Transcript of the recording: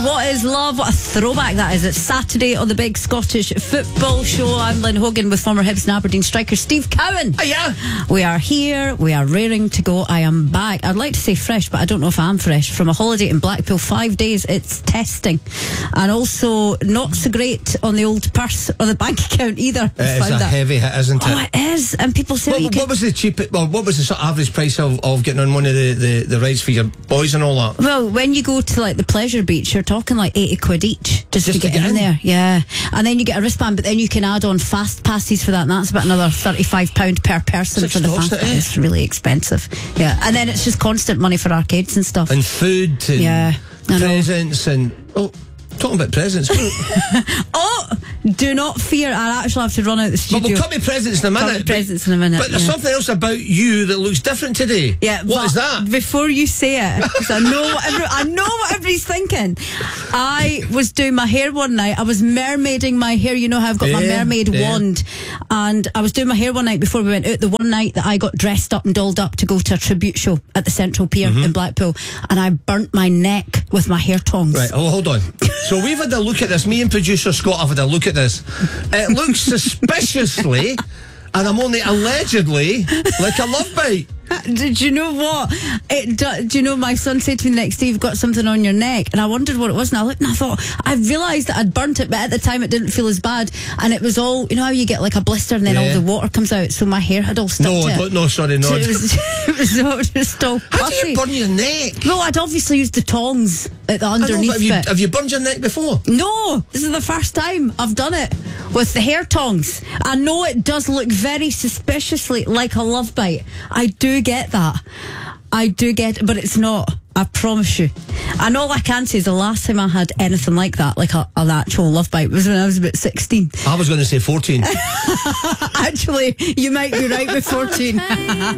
What is love? What a throwback that is. It's Saturday on the big Scottish football show. I'm Lynn Hogan with former Hibs and Aberdeen striker Steve Cowan. Hiya. We are here. We are raring to go. I am back. I'd like to say fresh, but I don't know if I am fresh. From a holiday in Blackpool, 5 days. It's testing. And also not so great on the old purse or the bank account either. It's a heavy hit, isn't it? Oh, it is. And people say what was the cheapest? Well, what was the sort of average price of getting on one of the rides for your boys and all that? Well, when you go to like the pleasure beach, you're talking like 80 quid each just to get in there. Yeah. And then you get a wristband, but then you can add on fast passes for that, and that's about another £35 per person for the fast pass. It's really expensive. Yeah. And then it's just constant money for arcades and stuff. And food and presents and talking about presents. Oh, do not fear. I actually have to run out the studio. But we'll come to presents in a minute. But there's something else about you that looks different today. Yeah. What is that? Before you say it, because I know what everybody's thinking. I was doing my hair one night. I was mermaiding my hair. You know how I've got my mermaid wand. And I was doing my hair one night before we went out. The one night that I got dressed up and dolled up to go to a tribute show at the Central Pier in Blackpool. And I burnt my neck with my hair tongs. Right. Oh, hold on. So we've had a look at this. Me and producer Scott have had a look at this. It looks suspiciously, and I'm only allegedly, like a love bite. Did you know what? Do you know my son said to me the next day, you've got something on your neck? And I wondered what it was, and I looked and I thought, I realised that I'd burnt it, but at the time it didn't feel as bad. And it was all, you know how you get like a blister and then all the water comes out, so my hair had all stuck to it. No, sorry, no. So it was all just all puffy. How do you burn your neck? Well, I'd obviously used the tongs at the underneath bit. Have you burned your neck before? No, this is the first time I've done it with the hair tongs. I know it does look very suspiciously like a love bite. I do get that. I do get it, but it's not. I promise you. And all I can say is the last time I had anything like that, like an actual love bite, was when I was about 16. I was going to say 14. Actually, you might be right with 14.